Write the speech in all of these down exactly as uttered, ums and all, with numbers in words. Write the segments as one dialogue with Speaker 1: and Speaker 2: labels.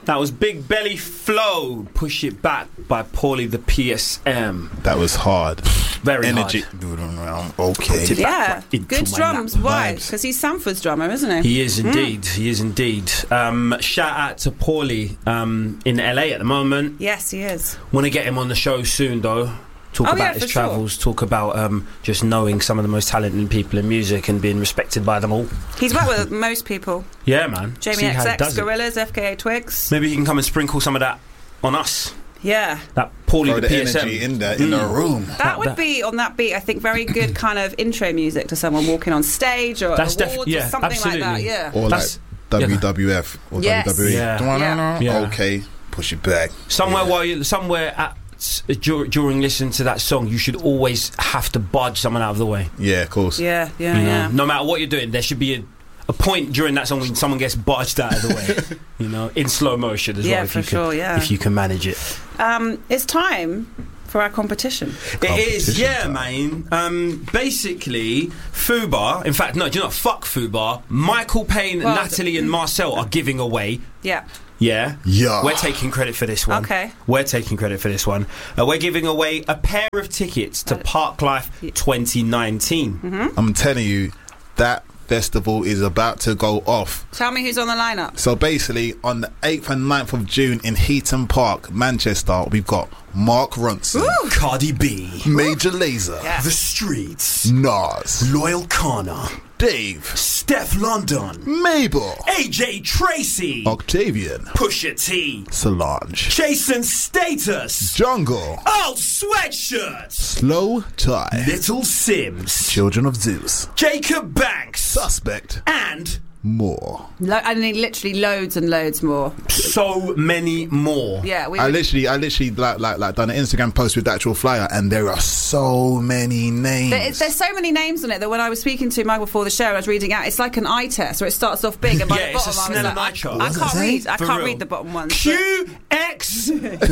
Speaker 1: That was Big Belly Flow, Push It Back by Paulie the P S M.
Speaker 2: That was hard.
Speaker 1: Very
Speaker 2: Energy.
Speaker 1: hard.
Speaker 2: Okay.
Speaker 3: Yeah,
Speaker 1: into
Speaker 3: good
Speaker 1: my
Speaker 3: drums.
Speaker 1: lap.
Speaker 3: Why?
Speaker 2: Vibes.
Speaker 3: Because he's Sanford's drummer, isn't he?
Speaker 1: He is indeed. Mm. He is indeed. Um, shout out to Paulie um, in L A at the moment.
Speaker 3: Yes, he is.
Speaker 1: Want to get him on the show soon, though. Talk
Speaker 3: Oh,
Speaker 1: about
Speaker 3: yeah,
Speaker 1: his
Speaker 3: for
Speaker 1: travels.
Speaker 3: sure.
Speaker 1: Talk about um, just knowing some of the most talented people in music and being respected by them all.
Speaker 3: He's worked with most people.
Speaker 1: Yeah, man.
Speaker 3: Jamie
Speaker 1: See how he
Speaker 3: X
Speaker 1: does
Speaker 3: X,
Speaker 1: it.
Speaker 3: Gorillaz, F K A Twigs.
Speaker 1: Maybe he can come and sprinkle some of that on us.
Speaker 3: Yeah.
Speaker 1: That Paulie
Speaker 2: Throw
Speaker 1: the
Speaker 2: the
Speaker 1: P S M.
Speaker 2: energy in there, in the
Speaker 1: Mm.
Speaker 2: room.
Speaker 3: That,
Speaker 1: That-
Speaker 3: would
Speaker 1: that-
Speaker 3: be, on that beat, I think, very good kind of intro music to someone walking on stage or
Speaker 1: That's
Speaker 3: awards
Speaker 1: def- yeah,
Speaker 3: or something
Speaker 1: absolutely.
Speaker 3: like that, yeah.
Speaker 2: Or
Speaker 1: That's-
Speaker 2: like W W F or
Speaker 3: Yes.
Speaker 2: W W E.
Speaker 1: Yeah.
Speaker 3: Yeah.
Speaker 1: Yeah.
Speaker 2: Okay, push it back.
Speaker 1: Somewhere
Speaker 2: Yeah.
Speaker 1: while you, somewhere at, dur- during listening to that song, you should always have to budge someone out of the way.
Speaker 2: Yeah, of course.
Speaker 3: Yeah, yeah,
Speaker 1: You know?
Speaker 3: yeah.
Speaker 1: No matter what you're doing, there should be a, a point during that song when someone gets budged out of the way. You know, in slow motion as
Speaker 3: Yeah,
Speaker 1: well. If
Speaker 3: for
Speaker 1: you can,
Speaker 3: sure, yeah.
Speaker 1: If you can manage it.
Speaker 3: Um, it's time for our competition.
Speaker 1: It is,
Speaker 2: Competition
Speaker 1: yeah,
Speaker 2: time.
Speaker 1: man. Um, basically, Fubar. In fact, no, do you know what? Fuck Fubar. Michael Payne,
Speaker 3: Well,
Speaker 1: Natalie, and Marcel are giving away.
Speaker 3: Yeah.
Speaker 1: Yeah,
Speaker 2: Yeah.
Speaker 1: We're taking credit for this one.
Speaker 3: Okay.
Speaker 1: We're taking credit for this one. Uh, we're giving away a pair of tickets to
Speaker 3: Uh,
Speaker 1: Parklife twenty nineteen.
Speaker 3: Mm-hmm.
Speaker 2: I'm telling you, that festival is about to go off.
Speaker 3: Tell me who's on the lineup.
Speaker 2: So basically, on the eighth and ninth of June in Heaton Park, Manchester, we've got Mark Ronson,
Speaker 1: Cardi B,
Speaker 2: Major Lazer,
Speaker 3: Yeah.
Speaker 1: The Streets,
Speaker 2: Nas,
Speaker 1: Loyal Connor,
Speaker 2: Dave,
Speaker 1: Steph London,
Speaker 2: Mabel,
Speaker 1: A J Tracy,
Speaker 2: Octavian,
Speaker 1: Pusha T,
Speaker 2: Solange,
Speaker 1: Jason Status,
Speaker 2: Jungle,
Speaker 1: Old Sweatshirts,
Speaker 2: Slow Tie,
Speaker 1: Little Sims,
Speaker 2: Children of Zeus,
Speaker 1: Jacob Banks,
Speaker 2: Suspect,
Speaker 1: and
Speaker 2: more.
Speaker 3: Lo- I mean, literally loads and loads more.
Speaker 1: so many more.
Speaker 3: Yeah, we.
Speaker 2: I literally, I literally like, like, like done an Instagram post with the actual flyer, and there are so many names.
Speaker 3: There- there's so many names on it that when I was speaking to Michael before the show, I was reading out. It's like an eye test where it starts off big, and by
Speaker 1: Yeah,
Speaker 3: the
Speaker 1: it's
Speaker 3: bottom,
Speaker 1: a
Speaker 3: I was
Speaker 1: Snellen
Speaker 3: like,
Speaker 1: eye
Speaker 3: I,
Speaker 1: chart.
Speaker 3: I
Speaker 2: What does
Speaker 3: can't
Speaker 2: it say?
Speaker 3: read. I
Speaker 1: For
Speaker 3: can't
Speaker 1: real.
Speaker 3: read the bottom ones. but-
Speaker 1: Q X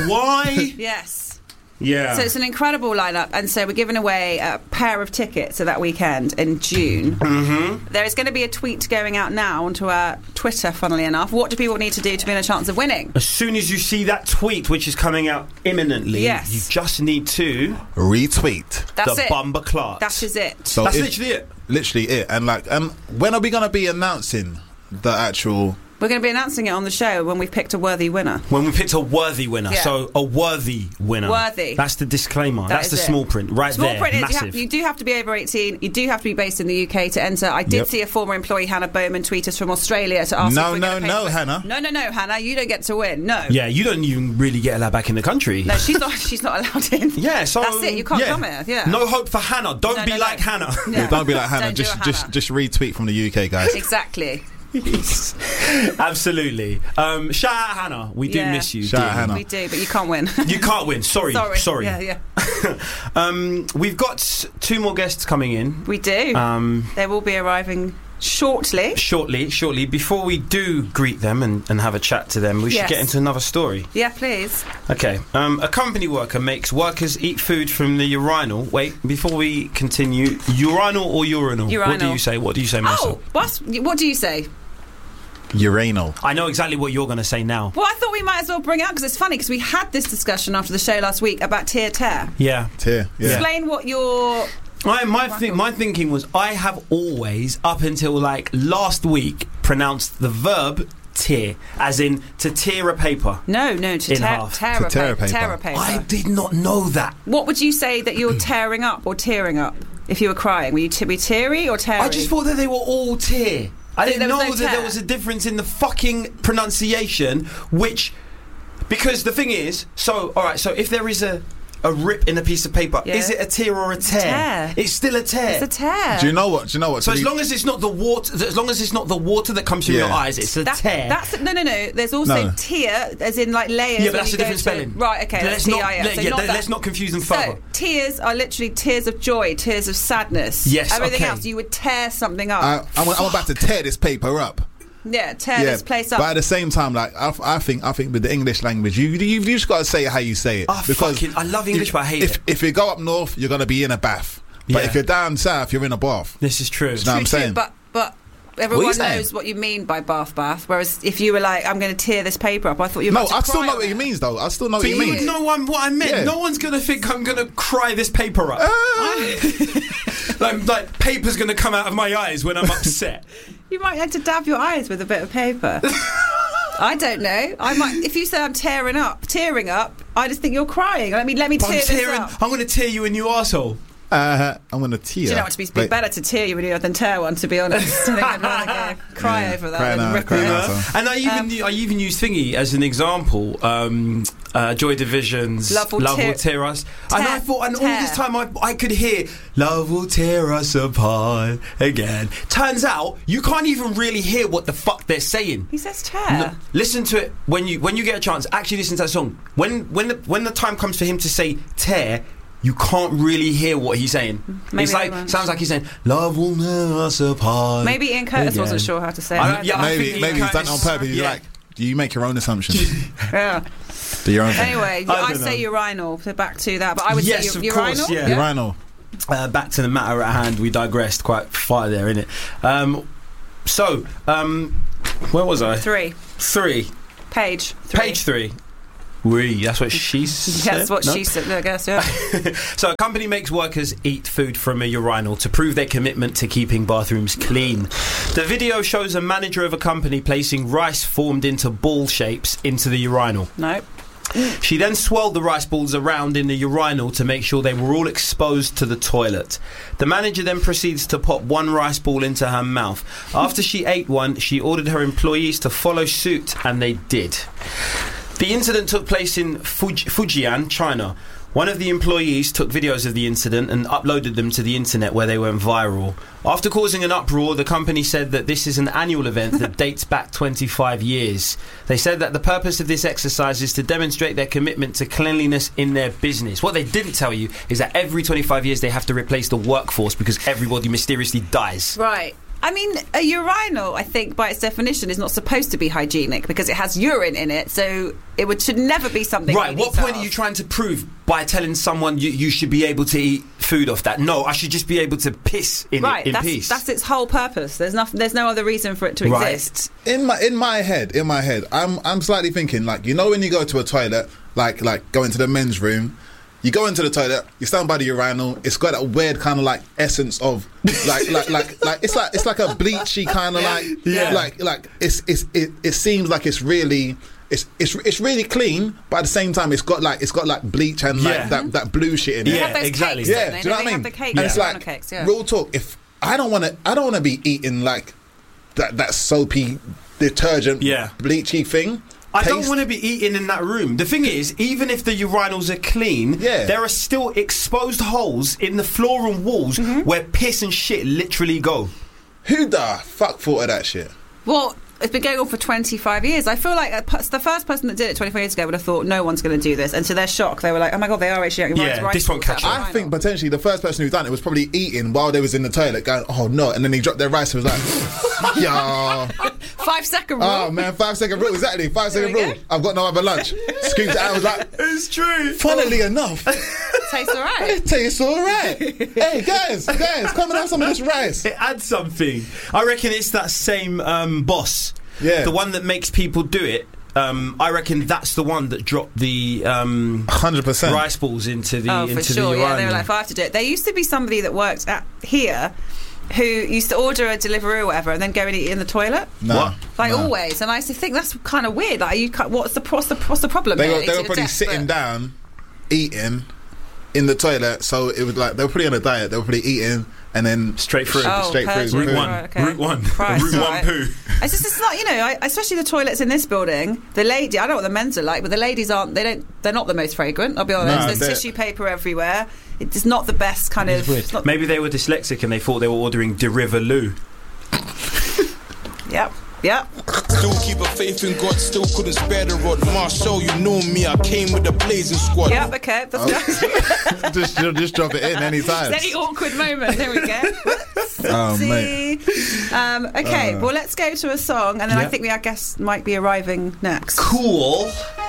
Speaker 1: Y.
Speaker 3: Yes.
Speaker 1: Yeah.
Speaker 3: So it's an incredible lineup, and so we're giving away a pair of tickets to that weekend in June. Mm-hmm. There is going to be a tweet going out now onto our Twitter, funnily enough. What do people need to do to be in a chance of winning?
Speaker 1: As soon as you see that tweet, which is coming out imminently,
Speaker 3: Yes.
Speaker 1: you just need to
Speaker 2: Retweet.
Speaker 3: That's
Speaker 1: the
Speaker 3: it.
Speaker 1: Bumba Clark.
Speaker 3: That is it.
Speaker 2: So
Speaker 1: That's
Speaker 2: if-
Speaker 1: literally it.
Speaker 2: literally it. And like, um, when are we gonna be announcing the actual?
Speaker 3: We're going to be announcing it on the show when we've picked a worthy winner.
Speaker 1: When we picked a worthy winner,
Speaker 3: Yeah.
Speaker 1: so a worthy winner.
Speaker 3: Worthy.
Speaker 1: That's the disclaimer.
Speaker 3: That
Speaker 1: That's
Speaker 3: is
Speaker 1: the
Speaker 3: it.
Speaker 1: small print right
Speaker 3: Small
Speaker 1: there.
Speaker 3: print is you,
Speaker 1: Massive.
Speaker 3: have, you do have to be over eighteen. You do have to be based in the U K to enter. I did
Speaker 2: Yep.
Speaker 3: see a former employee, Hannah Bowman, tweet us from Australia to ask.
Speaker 2: No,
Speaker 3: if we're
Speaker 2: no,
Speaker 3: gonna pay
Speaker 2: no,
Speaker 3: for it.
Speaker 2: Hannah.
Speaker 3: No, no, no, Hannah. You don't get to win. No.
Speaker 1: Yeah, you don't even really get allowed back in the country.
Speaker 3: No, she's not. She's not allowed in.
Speaker 1: Yeah, so
Speaker 3: that's it. You can't
Speaker 1: yeah.
Speaker 3: come here. Yeah.
Speaker 1: No hope for Hannah. Don't
Speaker 3: No,
Speaker 1: be
Speaker 3: no,
Speaker 1: like
Speaker 3: no.
Speaker 1: Hannah.
Speaker 3: Yeah.
Speaker 2: Don't be like Hannah.
Speaker 3: Don't do
Speaker 2: Just,
Speaker 3: it,
Speaker 2: just,
Speaker 3: Hannah.
Speaker 2: just retweet from the U K, guys.
Speaker 3: Exactly.
Speaker 1: Absolutely. Um, shout out Hannah. We do
Speaker 3: Yeah.
Speaker 1: miss you.
Speaker 2: Shout out
Speaker 1: dearly.
Speaker 2: Hannah.
Speaker 3: We do, but you can't win.
Speaker 1: You can't win. Sorry.
Speaker 3: Sorry.
Speaker 1: Sorry.
Speaker 3: Yeah, yeah.
Speaker 1: um, we've got s- two more guests coming in.
Speaker 3: We do.
Speaker 1: Um,
Speaker 3: They will be arriving shortly.
Speaker 1: shortly, shortly. Before we do greet them and, and have a chat to them, we
Speaker 3: Yes.
Speaker 1: should get into another story.
Speaker 3: Yeah, please.
Speaker 1: Okay. Um, a company worker makes workers eat food from the urinal. Wait, before we continue, urinal or urinal? What do
Speaker 3: Urinal.
Speaker 1: you say? What do you say, Marcel?
Speaker 3: Oh, what's, what do you say?
Speaker 2: Uranal.
Speaker 1: I know exactly what you're going to say now.
Speaker 3: Well, I thought we might as well bring it out because it's funny because we had this discussion after the show last week about tear tear.
Speaker 1: Yeah.
Speaker 2: Tear. Yeah.
Speaker 3: Explain what your.
Speaker 1: I, my, thi- my thinking was I have always, up until like last week, pronounced the verb tear, as in to tear a paper.
Speaker 3: No, no, to
Speaker 1: In
Speaker 3: tear,
Speaker 1: half.
Speaker 3: tear,
Speaker 2: To
Speaker 3: a
Speaker 2: tear a
Speaker 3: paper.
Speaker 2: paper.
Speaker 3: Tear a paper.
Speaker 1: I did not know that.
Speaker 3: What would you say that you're tearing up or tearing up if you were crying? Were you t- be teary or teary?
Speaker 1: I just thought that they were all tear. I
Speaker 3: So
Speaker 1: didn't
Speaker 3: there was
Speaker 1: know
Speaker 3: no
Speaker 1: that there
Speaker 3: tear?
Speaker 1: was a difference in the fucking pronunciation, which... Because the thing is, so, alright, so if there is a, a rip in a piece of paper,
Speaker 3: Yeah.
Speaker 1: is it a tear or a tear?
Speaker 3: tear.
Speaker 1: It's still a tear.
Speaker 3: It's a tear.
Speaker 2: Do you know what? Do you know what?
Speaker 1: so
Speaker 2: To
Speaker 1: as
Speaker 2: be-
Speaker 1: long as it's not the water, as long as it's not the water that comes through
Speaker 2: Yeah.
Speaker 1: your eyes, it's a
Speaker 3: That-
Speaker 1: tear.
Speaker 3: That's no, no, no. There's also
Speaker 2: No.
Speaker 3: tear, as in like layers.
Speaker 1: Yeah, but
Speaker 3: when
Speaker 1: that's
Speaker 3: you
Speaker 1: a
Speaker 3: go
Speaker 1: different
Speaker 3: to-
Speaker 1: spelling.
Speaker 3: Right. Okay.
Speaker 1: Let's
Speaker 3: That's
Speaker 1: not-
Speaker 3: T I S.
Speaker 1: let-
Speaker 3: So
Speaker 1: yeah,
Speaker 3: not
Speaker 1: let-
Speaker 3: that.
Speaker 1: let's not confuse them
Speaker 3: So
Speaker 1: further.
Speaker 3: tears are literally tears of joy, tears of sadness.
Speaker 1: Yes,
Speaker 3: Everything
Speaker 1: okay.
Speaker 3: else, you would tear something up.
Speaker 2: I, I'm, I'm about to tear this paper up.
Speaker 3: yeah, tear this place up.
Speaker 2: But at the same time, like I, I think, I think with the English language, you you you just got to say it how you say it.
Speaker 1: Oh, fucking- I love English,
Speaker 2: if,
Speaker 1: but I hate
Speaker 2: if,
Speaker 1: it.
Speaker 2: If you go up north, you're gonna be in a bath. But
Speaker 1: Yeah.
Speaker 2: if you're down south, you're in a bath.
Speaker 1: This is true.
Speaker 2: know what I'm
Speaker 3: True, true,
Speaker 2: saying?
Speaker 3: But but everyone
Speaker 2: saying?
Speaker 3: knows what you mean by bath bath. Whereas if you were like, I'm going to tear this paper up, I thought you were
Speaker 2: No,
Speaker 3: about to
Speaker 2: I still
Speaker 3: cry
Speaker 2: know
Speaker 3: on
Speaker 2: what
Speaker 3: it.
Speaker 2: he means, though. I still know
Speaker 1: So
Speaker 2: what he
Speaker 1: you
Speaker 2: means.
Speaker 1: know what, what I meant.
Speaker 2: Yeah.
Speaker 1: No one's gonna think I'm gonna cry this paper up.
Speaker 2: Uh,
Speaker 1: like, like paper's gonna come out of my eyes when I'm upset.
Speaker 3: You might have to dab your eyes with a bit of paper. I don't know. I might. If you say I'm tearing up, tearing up, I just think you're crying. Let me let me
Speaker 1: But
Speaker 3: tear
Speaker 1: I'm tearing.
Speaker 3: this up.
Speaker 1: I'm gonna tear you in your arsehole.
Speaker 2: uh, I'm going to tear.
Speaker 3: Do you know what? To be, be better to tear you in your than tear one. To be honest, I think I'd rather go cry
Speaker 2: Yeah.
Speaker 3: over that
Speaker 2: Cry
Speaker 3: than
Speaker 2: now,
Speaker 3: rip
Speaker 2: cry
Speaker 3: it
Speaker 2: now.
Speaker 3: up.
Speaker 2: Awesome.
Speaker 1: And I even
Speaker 3: Um,
Speaker 1: I even used Thingy as an example. Um, uh, Joy Division's
Speaker 3: Love Will Tear-
Speaker 1: tear us. and
Speaker 3: Tear-
Speaker 1: I thought, and all
Speaker 3: tear.
Speaker 1: this time I, I could hear "Love will tear us apart again." Turns out you can't even really hear what the fuck they're saying.
Speaker 3: He says tear.
Speaker 1: No, listen to it when you when you get a chance. Actually, listen to that song. When when the when the time comes for him to say tear, you can't really hear what he's saying.
Speaker 3: Maybe
Speaker 1: it's
Speaker 3: I
Speaker 1: like
Speaker 3: won't.
Speaker 1: sounds like he's saying "Love will tear us apart."
Speaker 3: Maybe Ian Curtis
Speaker 1: again."
Speaker 3: wasn't sure how to say it.
Speaker 1: I
Speaker 3: I
Speaker 1: don't- yeah,
Speaker 3: don't know.
Speaker 1: I think
Speaker 2: Maybe,
Speaker 1: Ian
Speaker 2: maybe he's done it on
Speaker 1: Curtis-
Speaker 2: purpose. He's
Speaker 1: yeah.
Speaker 2: like, do you make your own assumptions?
Speaker 3: Yeah.
Speaker 2: Do your own thing.
Speaker 3: Anyway,
Speaker 1: I
Speaker 3: I,
Speaker 1: don't
Speaker 3: say
Speaker 1: know.
Speaker 3: urinal. So back to that, but I would
Speaker 1: Yes,
Speaker 3: say
Speaker 1: of
Speaker 3: u-
Speaker 1: course,
Speaker 3: urinal.
Speaker 1: yeah.
Speaker 2: Urinal.
Speaker 1: Uh, back to the matter at hand. We digressed quite far there, innit? Um, so, um, where was I?
Speaker 3: Three.
Speaker 1: Three.
Speaker 3: Page. Three.
Speaker 1: Page three. We. That's what she said.
Speaker 3: That's what
Speaker 1: No?
Speaker 3: she said. I guess. Yeah.
Speaker 1: So, a company makes workers eat food from a urinal to prove their commitment to keeping bathrooms clean. The video shows a manager of a company placing rice formed into ball shapes into the urinal.
Speaker 3: No.
Speaker 1: She then swirled the rice balls around in the urinal to make sure they were all exposed to the toilet. The manager then proceeds to pop one rice ball into her mouth. After she ate one, she ordered her employees to follow suit, and they did. The incident took place in Fuji- Fujian, China. One of the employees took videos of the incident and uploaded them to the internet, where they went viral. After causing an uproar, the company said that this is an annual event that dates back twenty-five years. They said that the purpose of this exercise is to demonstrate their commitment to cleanliness in their business. What they didn't tell you is that every twenty-five years they have to replace the workforce because everybody mysteriously dies.
Speaker 3: Right. I mean, a urinal, I think, by its definition, is not supposed to be hygienic because it has urine in it, so it would should never be something.
Speaker 1: Right,
Speaker 3: you
Speaker 1: what
Speaker 3: need
Speaker 1: point
Speaker 3: to
Speaker 1: are you
Speaker 3: ask.
Speaker 1: trying to prove by telling someone you, you should be able to eat food off that? No, I should just be able to piss in
Speaker 3: Right,
Speaker 1: it in
Speaker 3: that's,
Speaker 1: peace.
Speaker 3: that's its whole purpose. There's nothing. There's no other reason for it to
Speaker 1: Right.
Speaker 3: exist.
Speaker 2: In my in my head, in my head, I'm I'm slightly thinking like, you know when you go to a toilet, like like go into the men's room, you go into the toilet, you stand by the urinal, it's got that weird kind of like essence of like like like like it's like it's like a bleachy kind of like
Speaker 1: Yeah.
Speaker 2: like like it's it's it, it seems like it's really it's it's it's really clean, but at the same time it's got like it's got like bleach and like
Speaker 1: Yeah.
Speaker 2: that that blue shit in
Speaker 3: They
Speaker 2: it.
Speaker 1: Yeah,
Speaker 3: have those
Speaker 1: exactly.
Speaker 3: Cakes,
Speaker 2: Yeah,
Speaker 3: don't they?
Speaker 2: do you know
Speaker 3: They
Speaker 2: what I
Speaker 3: have
Speaker 2: mean?
Speaker 3: the cakes,
Speaker 2: And it's
Speaker 3: the
Speaker 2: like
Speaker 3: funnel cakes, yeah.
Speaker 2: real talk. If I don't want to, I don't want to be eating like that that soapy detergent,
Speaker 1: Yeah.
Speaker 2: bleachy thing.
Speaker 1: I don't
Speaker 2: Taste-
Speaker 1: want to be eating in that room. The thing is, even if the urinals are clean,
Speaker 2: Yeah.
Speaker 1: there are still exposed holes in the floor and walls
Speaker 3: Mm-hmm.
Speaker 1: where piss and shit literally go.
Speaker 2: Who the fuck thought of that shit?
Speaker 3: Well, it's been going on for twenty-five years. I feel like a p- the first person that did it twenty-five years ago would have thought no one's going to do this, and to their shock, they were like, "Oh my god, they are actually."
Speaker 1: Yeah,
Speaker 3: rice- rice
Speaker 1: this won't
Speaker 3: balls
Speaker 1: catch
Speaker 3: out
Speaker 1: on.
Speaker 3: the
Speaker 2: I
Speaker 3: urinal.
Speaker 2: think potentially the first person who done it was probably eating while they was in the toilet, going, "Oh no!" And then he dropped their rice and was like, "Yeah,
Speaker 3: five second rule.
Speaker 2: oh man, five second rule, exactly, five
Speaker 3: There
Speaker 2: second
Speaker 3: we
Speaker 2: rule.
Speaker 3: go.
Speaker 2: I've got no other lunch." Scooped it out, was like,
Speaker 1: It's true.
Speaker 2: "Funnily enough,
Speaker 3: Tastes alright.
Speaker 2: it tastes all right." Hey guys, guys, come and have some of this rice.
Speaker 1: It adds something. I reckon it's that same um, boss.
Speaker 2: Yeah.
Speaker 1: The one that makes people do it. Um, I reckon that's the one that dropped the um,
Speaker 2: Hundred percent.
Speaker 1: rice balls into the
Speaker 3: Oh,
Speaker 1: into
Speaker 3: for sure.
Speaker 1: the
Speaker 3: Yeah, they were
Speaker 1: urinal.
Speaker 3: like, if I have to do it. There used to be somebody that worked at here who used to order a delivery or whatever and then go and eat it in the toilet.
Speaker 2: No,
Speaker 1: What?
Speaker 3: Like
Speaker 2: no.
Speaker 3: always, and I used to think that's kind of weird. Like, you can't, what's the what's the what's the problem?
Speaker 2: They
Speaker 3: here?
Speaker 2: were, they
Speaker 3: It's
Speaker 2: were
Speaker 3: your
Speaker 2: probably
Speaker 3: death,
Speaker 2: sitting
Speaker 3: but-
Speaker 2: down, eating in the toilet. So it was like they were probably on a diet. They were probably eating and then
Speaker 1: Straight through.
Speaker 3: Oh,
Speaker 2: straight
Speaker 3: purge.
Speaker 2: through.
Speaker 1: Route
Speaker 2: Poo.
Speaker 1: one.
Speaker 3: Right, okay.
Speaker 1: Route one.
Speaker 3: Christ,
Speaker 1: Route one
Speaker 3: right.
Speaker 1: poo.
Speaker 3: It's just it's not, you know, I, especially the toilets in this building. The lady, I don't know what the men's are like, but the ladies aren't. They don't. They're not the most fragrant. I'll be honest.
Speaker 2: No,
Speaker 3: There's
Speaker 2: they're-
Speaker 3: tissue paper everywhere. It's not the best kind of. It's not,
Speaker 1: Maybe they were dyslexic and they thought they were ordering Derivalu.
Speaker 3: yep. Yep.
Speaker 4: Still keep a faith in God, still couldn't spare the rod. Marshall, you know me, I came with the blazing squad.
Speaker 3: Yep. Okay. That's
Speaker 2: Oh. just, just drop it in anytime.
Speaker 3: any awkward moment. There we go.
Speaker 2: Oh,
Speaker 3: See? Um, okay.
Speaker 2: Uh.
Speaker 3: well, let's go to a song, and then I
Speaker 1: Yeah.
Speaker 3: think we, I guess, might be arriving next.
Speaker 1: Cool.